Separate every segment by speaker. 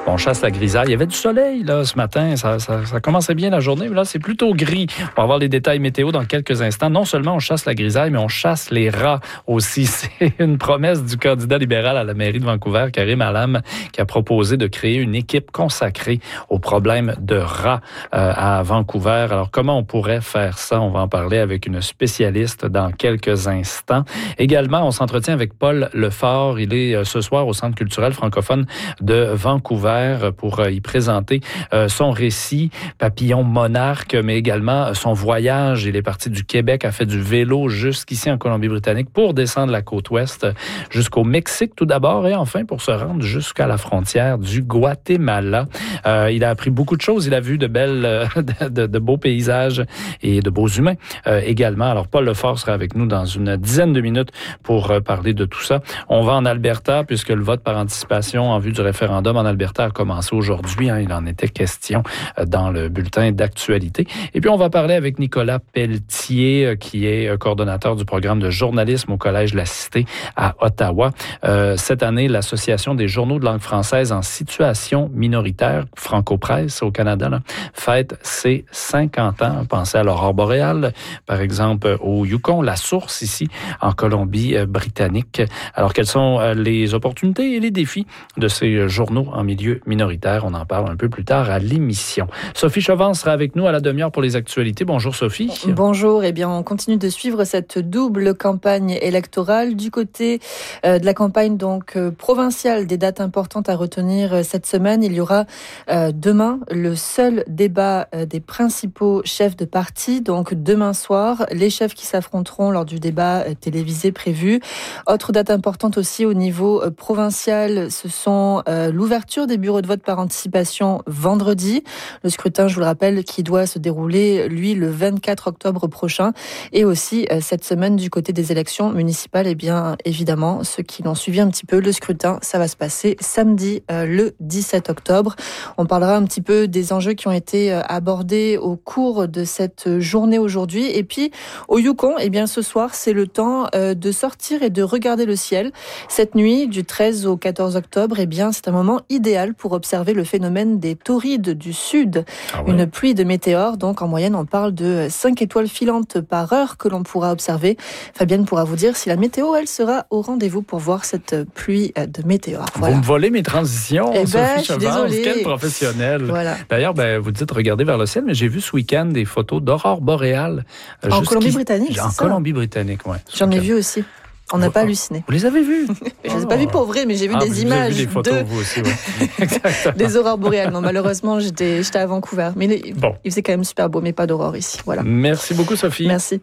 Speaker 1: On chasse la grisaille. Il y avait du soleil là ce matin. Ça commençait bien la journée, mais là, c'est plutôt gris. On va avoir les détails météo dans quelques instants. Non seulement on chasse la grisaille, mais on chasse les rats aussi. C'est une promesse du candidat libéral à la mairie de Vancouver, Karim Hallam, qui a proposé de créer une équipe consacrée aux problèmes de rats à Vancouver. Alors, comment on pourrait faire ça? On va en parler avec une spécialiste dans quelques instants. Également, on s'entretient avec Paul Lefort. Il est ce soir au Centre culturel francophone de Vancouver pour y présenter son récit Papillon monarque, mais également son voyage. Il est parti du Québec, a fait du vélo jusqu'ici en Colombie-Britannique pour descendre la côte ouest jusqu'au Mexique tout d'abord et enfin pour se rendre jusqu'à la frontière du Guatemala. Il a appris beaucoup de choses. Il a vu de beaux paysages et de beaux humains également. Alors Paul Lefort sera avec nous dans une dizaine de minutes pour parler de tout ça. On va en Alberta puisque le vote par anticipation en vue du référendum en Alberta a commencé aujourd'hui. Il en était question dans le bulletin d'actualité. Et puis on va parler avec Nicolas Pelletier qui est coordonnateur du programme de journalisme au Collège La Cité à Ottawa. Cette année, l'Association des journaux de langue française en situation minoritaire, Franco-Presse au Canada, là, fête ses 50 ans. Pensez à l'aurore boréale, par exemple au Yukon, la Source ici en Colombie-Britannique. Alors, quelles sont les opportunités et les défis de ces journaux en milieu minoritaire? On en parle un peu plus tard à l'émission. Sophie Chauvin sera avec nous à la demi-heure pour les actualités. Bonjour Sophie.
Speaker 2: Bonjour. Eh bien, on continue de suivre cette double campagne électorale. Du côté de la campagne donc provinciale, des dates importantes à retenir cette semaine. Il y aura demain le seul débat des principaux chefs de parti. Donc demain soir, les chefs qui s'affronteront lors du débat télévisé prévu. Autre date importante aussi au niveau provincial, ce sont l'ouverture des bureaux de vote par anticipation vendredi. Le scrutin, je vous le rappelle, qui doit se dérouler, lui, le 24 octobre prochain. Et aussi, cette semaine, du côté des élections municipales, eh bien, évidemment, ceux qui l'ont suivi un petit peu, le scrutin, ça va se passer samedi, le 17 octobre. On parlera un petit peu des enjeux qui ont été abordés au cours de cette journée aujourd'hui. Et puis, au Yukon, eh bien, ce soir, c'est le temps de sortir et de regarder le ciel. Cette nuit, du 13 au 14 octobre, eh bien, c'est un moment idéal pour observer le phénomène des taurides du Sud. Ah ouais. Une pluie de météores. Donc, en moyenne, on parle de 5 étoiles filantes par heure que l'on pourra observer. Fabienne pourra vous dire si la météo, elle, sera au rendez-vous pour voir cette pluie de météores.
Speaker 1: Voilà. Vous me volez mes transitions, Sophie Chauvin. Quelle professionnelle.
Speaker 2: Voilà.
Speaker 1: D'ailleurs, vous dites regarder vers le ciel, mais j'ai vu ce week-end des photos d'aurore boréale.
Speaker 2: En Colombie-Britannique,
Speaker 1: en Colombie-Britannique, oui.
Speaker 2: J'en ai vu aussi. On n'a pas halluciné.
Speaker 1: Vous les avez vus?
Speaker 2: Je ne les ai pas vus pour vrai, mais j'ai vu des images
Speaker 1: vous avez vu des photos, vous aussi, ouais.
Speaker 2: des aurores boréales. Non, malheureusement, j'étais à Vancouver. Mais il faisait quand même super beau, mais pas d'aurore ici. Voilà.
Speaker 1: Merci beaucoup, Sophie.
Speaker 2: Merci.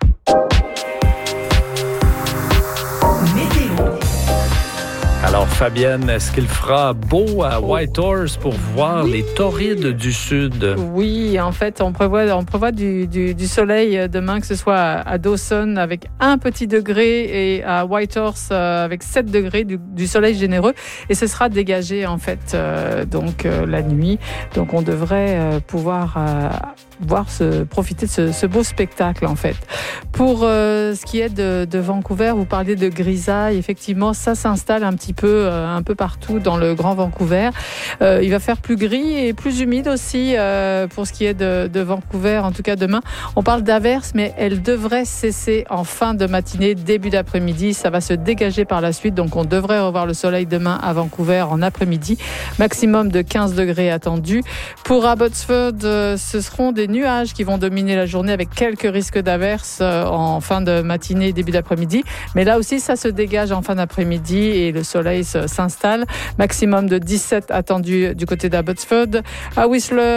Speaker 1: Alors, Fabienne, est-ce qu'il fera beau à Whitehorse pour voir les taurides du Sud?
Speaker 3: Oui, en fait, on prévoit du soleil demain, que ce soit à Dawson avec 1 petit degré et à Whitehorse avec 7 degrés, du soleil généreux. Et ce sera dégagé, en fait, la nuit. Donc, on devrait pouvoir profiter de ce beau spectacle, en fait. Pour ce qui est de Vancouver, vous parliez de grisaille. Effectivement, ça s'installe un peu partout dans le Grand Vancouver. Il va faire plus gris et plus humide aussi pour ce qui est de Vancouver, en tout cas demain. On parle d'averses, mais elles devraient cesser en fin de matinée, début d'après-midi. Ça va se dégager par la suite, donc on devrait revoir le soleil demain à Vancouver en après-midi. Maximum de 15 degrés attendus. Pour Abbotsford, ce seront des nuages qui vont dominer la journée avec quelques risques d'averses en fin de matinée, début d'après-midi. Mais là aussi, ça se dégage en fin d'après-midi et le soleil s'installe. Maximum de 17 attendus du côté d'Abbotsford. À Whistler,